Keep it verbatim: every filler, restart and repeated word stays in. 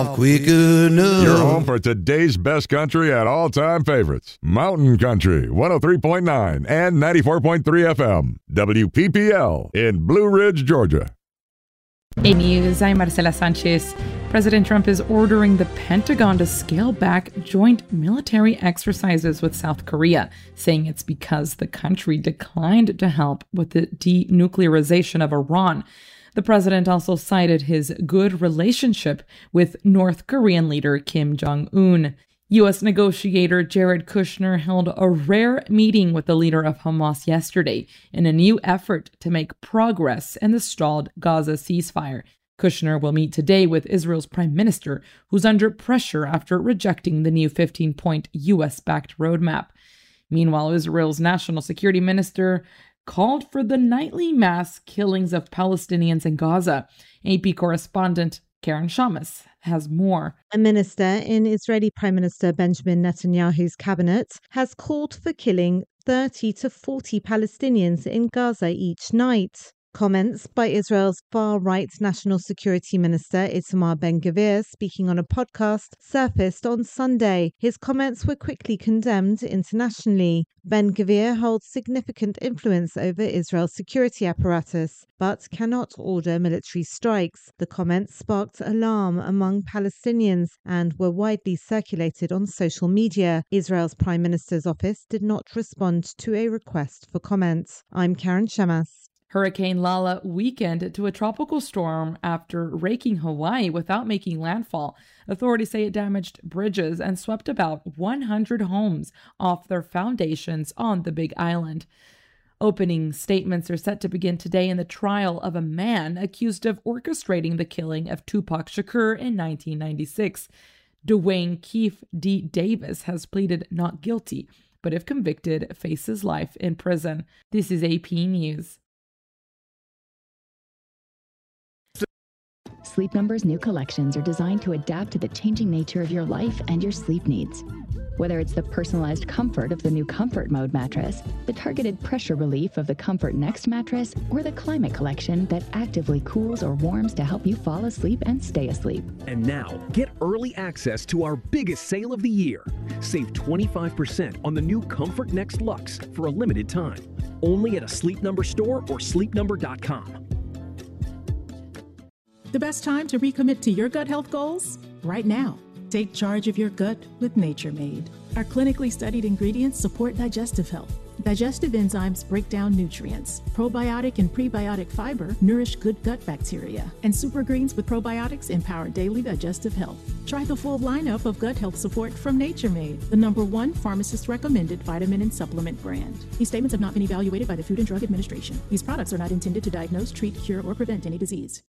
Quicker news. Your home for today's best country and all-time favorites. Mountain Country, one oh three point nine and ninety-four point three F M. W P P L in Blue Ridge, Georgia. In news, I'm Marcela Sanchez. President Trump is ordering the Pentagon to scale back joint military exercises with South Korea, saying it's because the country declined to help with the denuclearization of Iran. The president also cited his good relationship with North Korean leader Kim Jong-un. U S negotiator Jared Kushner held a rare meeting with the leader of Hamas yesterday in a new effort to make progress in the stalled Gaza ceasefire. Kushner will meet today with Israel's prime minister, who's under pressure after rejecting the new fifteen-point U S-backed roadmap. Meanwhile, Israel's national security minister called for the nightly mass killings of Palestinians in Gaza. A P correspondent Karen Shamas has more. A minister in Israeli Prime Minister Benjamin Netanyahu's cabinet has called for killing thirty to forty Palestinians in Gaza each night. Comments by Israel's far-right National Security Minister Itamar Ben-Gvir, speaking on a podcast, surfaced on Sunday. His comments were quickly condemned internationally. Ben-Gvir holds significant influence over Israel's security apparatus, but cannot order military strikes. The comments sparked alarm among Palestinians and were widely circulated on social media. Israel's Prime Minister's office did not respond to a request for comment. I'm Karen Shamas. Hurricane Lala weakened to a tropical storm after raking Hawaii without making landfall. Authorities say it damaged bridges and swept about one hundred homes off their foundations on the Big Island. Opening statements are set to begin today in the trial of a man accused of orchestrating the killing of Tupac Shakur in nineteen ninety-six. Dwayne Keefe D. Davis has pleaded not guilty, but if convicted, faces life in prison. This is A P News. Sleep Number's new collections are designed to adapt to the changing nature of your life and your sleep needs. Whether it's the personalized comfort of the new Comfort Mode mattress, the targeted pressure relief of the Comfort Next mattress, or the Climate Collection that actively cools or warms to help you fall asleep and stay asleep. And now, get early access to our biggest sale of the year. Save twenty-five percent on the new Comfort Next Luxe for a limited time. Only at a Sleep Number store or sleep number dot com. The best time to recommit to your gut health goals? Right now. Take charge of your gut with Nature Made. Our clinically studied ingredients support digestive health. Digestive enzymes break down nutrients. Probiotic and prebiotic fiber nourish good gut bacteria. And super greens with probiotics empower daily digestive health. Try the full lineup of gut health support from Nature Made, the number one pharmacist-recommended vitamin and supplement brand. These statements have not been evaluated by the Food and Drug Administration. These products are not intended to diagnose, treat, cure, or prevent any disease.